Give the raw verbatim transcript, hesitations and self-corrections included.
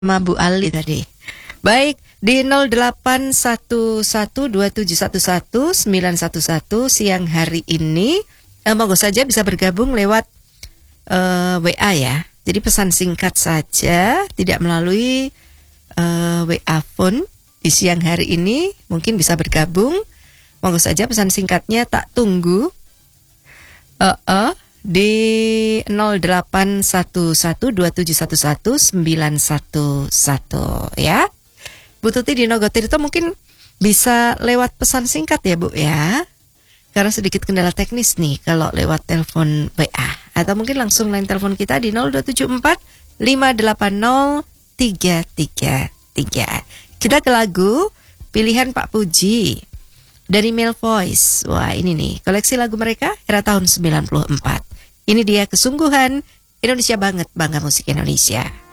sama Bu Ali tadi. Baik, di nol delapan satu satu dua tujuh satu satu sembilan satu satu siang hari ini eh, monggo saja bisa bergabung lewat eh, W A ya. Jadi pesan singkat saja, tidak melalui eh, W A phone di siang hari ini, mungkin bisa bergabung. Monggo saja pesan singkatnya, tak tunggu. Eh uh, uh, di nol delapan satu satu dua tujuh satu satu sembilan satu satu ya. Bu Tuti di Nogotirto mungkin bisa lewat pesan singkat ya Bu ya. Karena sedikit kendala teknis nih kalau lewat telepon W A. Atau mungkin langsung line telepon kita di nol dua tujuh empat lima delapan nol tiga tiga tiga. Kita ke lagu pilihan Pak Puji dari Mail Voice. Wah ini nih koleksi lagu mereka era tahun sembilan puluh empat. Ini dia Kesungguhan Indonesia Banget, Bangga Musik Indonesia.